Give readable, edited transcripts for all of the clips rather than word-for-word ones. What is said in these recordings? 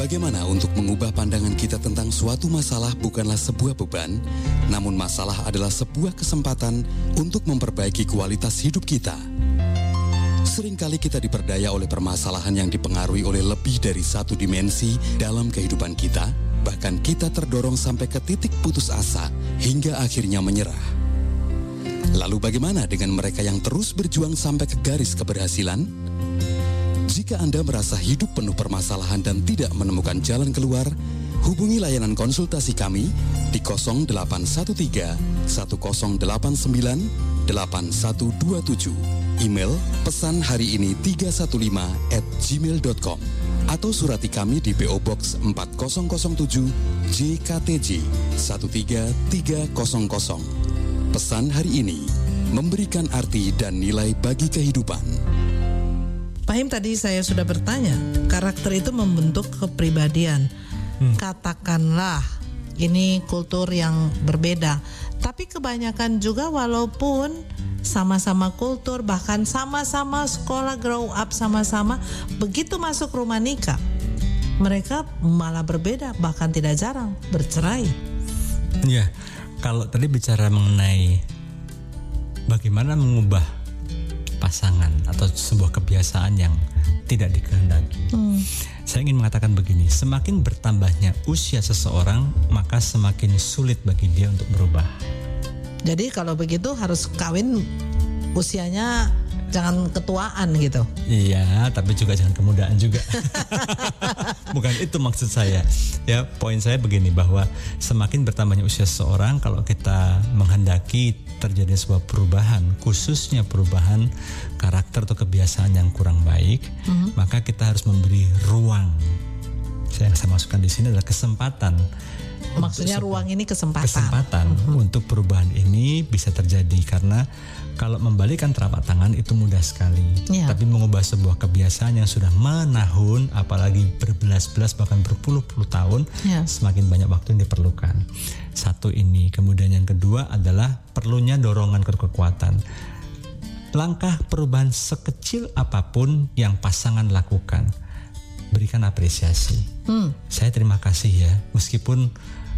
Bagaimana untuk mengubah pandangan kita tentang suatu masalah bukanlah sebuah beban, namun masalah adalah sebuah kesempatan untuk memperbaiki kualitas hidup kita. Seringkali kita diperdaya oleh permasalahan yang dipengaruhi oleh lebih dari satu dimensi dalam kehidupan kita, bahkan kita terdorong sampai ke titik putus asa hingga akhirnya menyerah. Lalu bagaimana dengan mereka yang terus berjuang sampai ke garis keberhasilan? Jika Anda merasa hidup penuh permasalahan dan tidak menemukan jalan keluar, hubungi layanan konsultasi kami di 0813 1089 8127. Email pesan hari ini 315@gmail.com atau surati kami di PO Box 4007 JKTJ 13300. Pesan hari ini memberikan arti dan nilai bagi kehidupan. Pak Him, tadi saya sudah bertanya, karakter itu membentuk kepribadian. Katakanlah ini kultur yang berbeda, tapi kebanyakan juga walaupun sama-sama kultur, bahkan sama-sama sekolah, grow up sama-sama, begitu masuk rumah nikah mereka malah berbeda, bahkan tidak jarang bercerai. Ya, kalau tadi bicara mengenai bagaimana mengubah pasangan atau sebuah kebiasaan yang tidak dikehendaki, saya ingin mengatakan begini: semakin bertambahnya usia seseorang, maka semakin sulit bagi dia untuk berubah. Jadi kalau begitu harus kawin usianya jangan ketuaan gitu. Iya, tapi juga jangan kemudaan juga. Bukan itu maksud saya. Ya, poin saya begini, bahwa semakin bertambahnya usia seseorang, kalau kita menghendaki terjadi sebuah perubahan, khususnya perubahan karakter atau kebiasaan yang kurang baik, maka kita harus memberi ruang. Yang saya masukkan di sini adalah kesempatan. Maksudnya ruang ini kesempatan untuk perubahan ini bisa terjadi, karena kalau membalikkan telapak tangan itu mudah sekali, tapi mengubah sebuah kebiasaan yang sudah menahun, apalagi berbelas-belas bahkan berpuluh-puluh tahun, semakin banyak waktu yang diperlukan. Satu ini, kemudian yang kedua adalah perlunya dorongan kekuatan. Langkah perubahan sekecil apapun yang pasangan lakukan, berikan apresiasi. Saya terima kasih ya, meskipun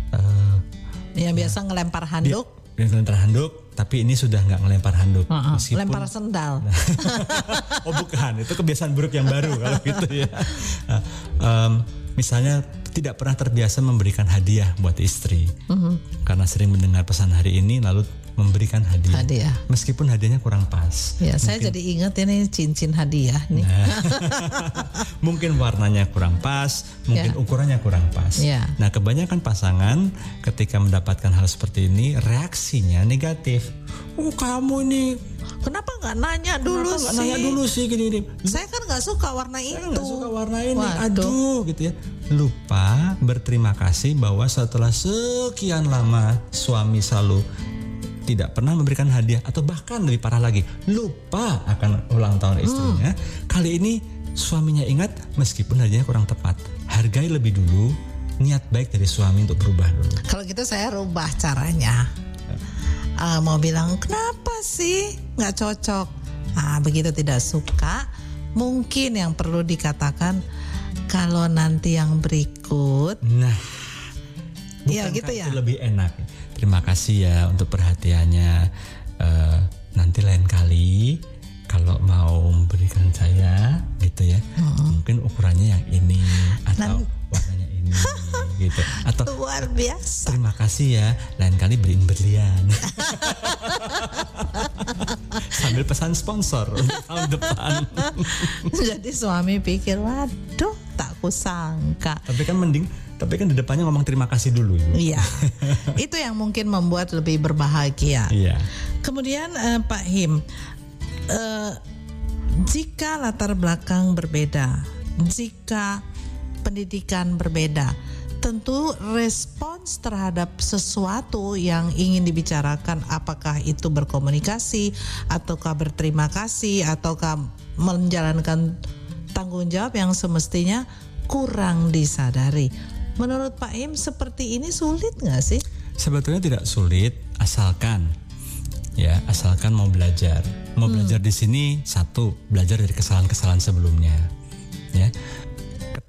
biasa ngelempar handuk. Ngelempar handuk, tapi ini sudah nggak ngelempar handuk. Lempar sendal. Oh bukan, itu kebiasaan buruk yang baru kalau gitu ya. Misalnya tidak pernah terbiasa memberikan hadiah buat istri, karena sering mendengar pesan hari ini lalu memberikan hadiah. Meskipun hadiahnya kurang pas. Ya, saya jadi ingat ini cincin hadiah nih. Mungkin warnanya kurang pas, mungkin ukurannya kurang pas. Nah, kebanyakan pasangan ketika mendapatkan hal seperti ini reaksinya negatif. Oh, kamu ini kenapa nggak nanya dulu sih? Nanya dulu sih gini. Saya kan nggak suka warna itu. Saya nggak suka warna ini. Aduh, gitu ya. Lupa berterima kasih bahwa setelah sekian lama suami selalu tidak pernah memberikan hadiah, atau bahkan lebih parah lagi, lupa akan ulang tahun istrinya. Kali ini suaminya ingat meskipun hadiahnya kurang tepat. Hargai lebih dulu niat baik dari suami untuk berubah dulu. Kalau gitu saya rubah caranya. Mau bilang kenapa sih nggak cocok? Begitu tidak suka, mungkin yang perlu dikatakan kalau nanti yang berikut. Nah, iya gitu ya. Itu lebih enak. Terima kasih ya untuk perhatiannya. Nanti lain kali kalau mau memberikan saya gitu ya, mungkin ukurannya yang ini atau warnanya ini gitu. Atau luar biasa. Terima kasih ya, lain kali beliin berlian. Sambil pesan sponsor untuk tahun depan. Jadi suami pikir, waduh, tak kusangka. Tapi kan di depannya ngomong terima kasih dulu. Iya, itu yang mungkin membuat lebih berbahagia. Iya. Kemudian Pak Him, jika latar belakang berbeda, jika pendidikan berbeda, tentu respons terhadap sesuatu yang ingin dibicarakan, apakah itu berkomunikasi, ataukah berterima kasih, ataukah menjalankan tanggung jawab yang semestinya kurang disadari. Menurut Pak Im, seperti ini sulit nggak sih? Sebetulnya tidak sulit, asalkan mau belajar. Mau belajar di sini, satu, belajar dari kesalahan-kesalahan sebelumnya. Ya,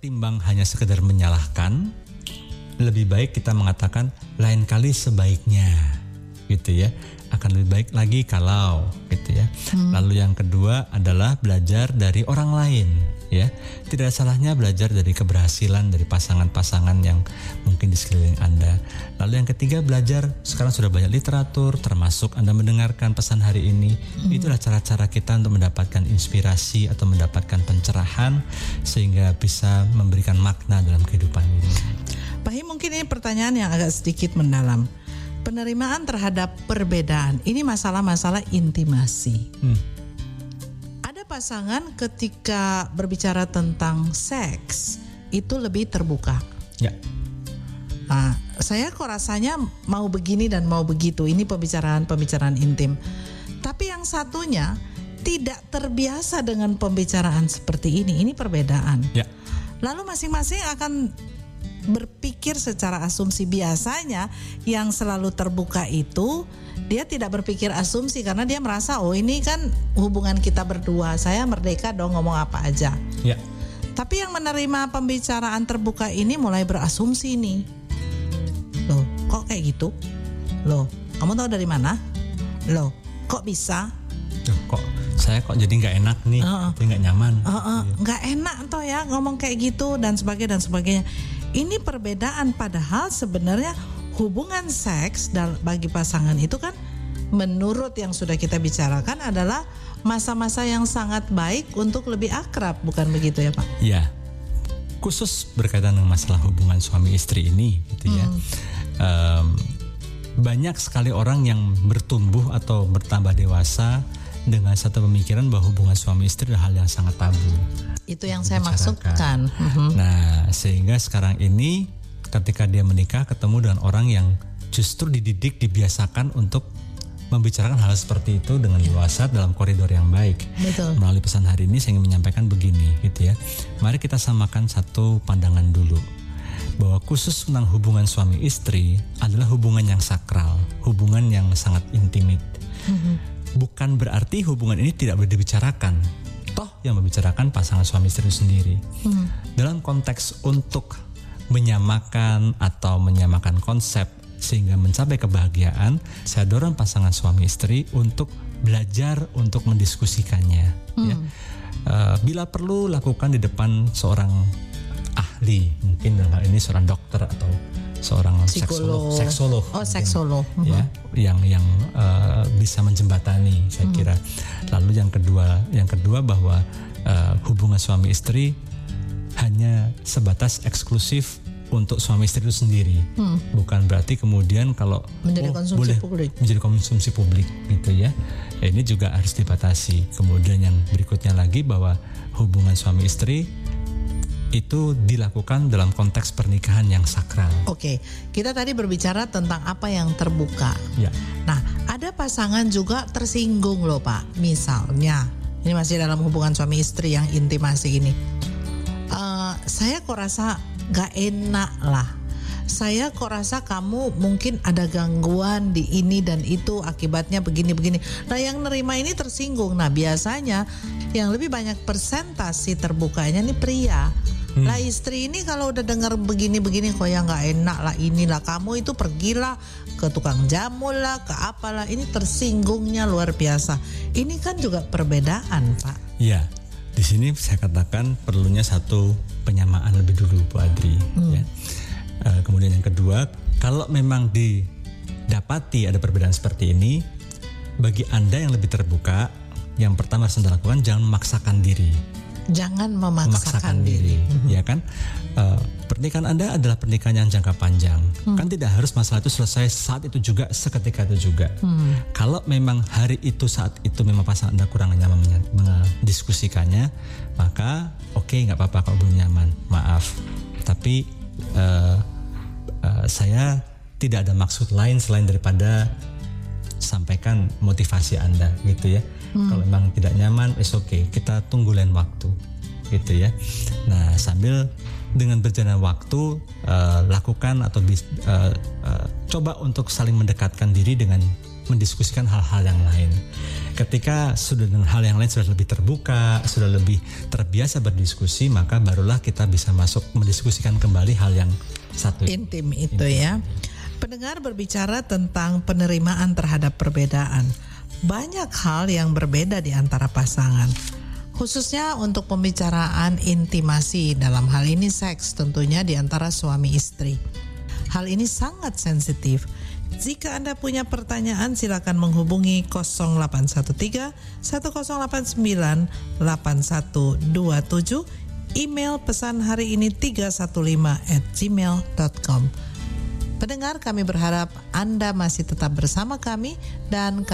ketimbang hanya sekedar menyalahkan, lebih baik kita mengatakan lain kali sebaiknya, gitu ya. Akan lebih baik lagi kalau, gitu ya. Lalu yang kedua adalah belajar dari orang lain, ya. Tidak salahnya belajar dari keberhasilan dari pasangan-pasangan yang mungkin di sekeliling Anda. Lalu yang ketiga, belajar, sekarang sudah banyak literatur, termasuk Anda mendengarkan pesan hari ini. Itulah cara-cara kita untuk mendapatkan inspirasi atau mendapatkan pencerahan sehingga bisa memberikan makna dalam kehidupan ini. Pak Him, mungkin ini pertanyaan yang agak sedikit mendalam. Penerimaan terhadap perbedaan, ini masalah-masalah intimasi. Ada pasangan ketika berbicara tentang seks itu lebih terbuka. Ya. Nah, saya kok rasanya mau begini dan mau begitu. Ini pembicaraan intim. Tapi yang satunya tidak terbiasa dengan pembicaraan seperti ini. Ini perbedaan. Ya. Lalu masing-masing akan berpikir secara asumsi. Biasanya yang selalu terbuka itu dia tidak berpikir asumsi karena dia merasa ini kan hubungan kita berdua, saya merdeka dong ngomong apa aja. Ya. Tapi yang menerima pembicaraan terbuka ini mulai berasumsi nih. Loh, kok kayak gitu? Loh, kamu tahu dari mana? Loh, kok bisa? Kok saya jadi nggak enak nih, jadi nggak nyaman. Nggak enak toh ya ngomong kayak gitu dan sebagainya. Ini perbedaan, padahal sebenarnya hubungan seks bagi pasangan itu kan menurut yang sudah kita bicarakan adalah masa-masa yang sangat baik untuk lebih akrab, bukan begitu ya Pak? Ya, khusus berkaitan dengan masalah hubungan suami istri ini gitu ya. Banyak sekali orang yang bertumbuh atau bertambah dewasa dengan satu pemikiran bahwa hubungan suami istri adalah hal yang sangat tabu. Itu yang saya maksudkan. Nah, sehingga sekarang ini ketika dia menikah ketemu dengan orang yang justru dididik, dibiasakan untuk membicarakan hal seperti itu dengan luas dalam koridor yang baik. Betul. Melalui pesan hari ini saya ingin menyampaikan begini, gitu ya. Mari kita samakan satu pandangan dulu, bahwa khusus tentang hubungan suami istri adalah hubungan yang sakral, hubungan yang sangat intimate. Bukan berarti hubungan ini tidak boleh dibicarakan. Toh yang membicarakan pasangan suami istri itu sendiri. Dalam konteks untuk menyamakan atau menyamakan konsep sehingga mencapai kebahagiaan, saya dorong pasangan suami istri untuk belajar untuk mendiskusikannya. Ya. Bila perlu lakukan di depan seorang ahli, mungkin dalam hal ini seorang dokter atau seorang seksolog. Seksolog. Ya, yang bisa menjembatani, saya kira. Lalu yang kedua bahwa hubungan suami istri hanya sebatas eksklusif untuk suami istri itu sendiri. Bukan berarti kemudian kalau menjadi konsumsi publik gitu ya. Ini juga harus dibatasi. Kemudian yang berikutnya lagi bahwa hubungan suami istri itu dilakukan dalam konteks pernikahan yang sakral. Oke, kita tadi berbicara tentang apa yang terbuka. Ya. Nah, ada pasangan juga tersinggung loh Pak. Misalnya, ini masih dalam hubungan suami istri yang intimasi ini. Saya kok rasa gak enak lah. Saya kok rasa kamu mungkin ada gangguan di ini dan itu akibatnya begini-begini. Nah yang nerima ini tersinggung. Nah biasanya yang lebih banyak persentase terbukanya ini pria. Lah istri ini kalau udah dengar begini-begini kok ya gak enak lah, inilah kamu itu pergilah ke tukang jamu lah, ke apalah. Ini tersinggungnya luar biasa. Ini kan juga perbedaan Pak. Iya. Di sini saya katakan perlunya satu penyamaan lebih dulu Bu Adri. Ya. Kemudian yang kedua, kalau memang didapati ada perbedaan seperti ini, bagi Anda yang lebih terbuka, yang pertama harus Anda lakukan jangan memaksakan diri. Jangan memaksakan diri. Ya kan? Pernikahan Anda adalah pernikahan yang jangka panjang. Kan tidak harus masalah itu selesai saat itu juga, seketika itu juga. Kalau memang hari itu, saat itu memang pasangan Anda kurang nyaman mendiskusikannya, maka oke, gak apa-apa kalau belum nyaman, maaf. Tapi saya tidak ada maksud lain selain daripada sampaikan motivasi Anda gitu ya. Kalau memang tidak nyaman, it's okay, kita tunggu lain waktu gitu ya. Nah sambil dengan berjalan waktu lakukan atau coba untuk saling mendekatkan diri dengan mendiskusikan hal-hal yang lain. Ketika sudah dengan hal yang lain sudah lebih terbuka, sudah lebih terbiasa berdiskusi, maka barulah kita bisa masuk mendiskusikan kembali hal yang satu intim itu ya. Pendengar, berbicara tentang penerimaan terhadap perbedaan. Banyak hal yang berbeda di antara pasangan, khususnya untuk pembicaraan intimasi, dalam hal ini seks tentunya di antara suami istri. Hal ini sangat sensitif. Jika Anda punya pertanyaan, silakan menghubungi 0813 1089 8127. Email pesan hari ini 315@gmail.com. Pendengar, kami berharap Anda masih tetap bersama kami dan